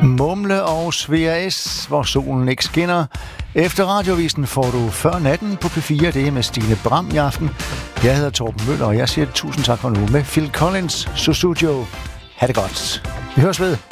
Mumle og Svea S, hvor solen ikke skinner. Efter radiovisen får du Før natten på P4, det er med Stine Bram i aften. Jeg hedder Torben Møller, og jeg siger tusind tak for nu med Phil Collins, Sussudio. Ha' det godt. Vi høres ved.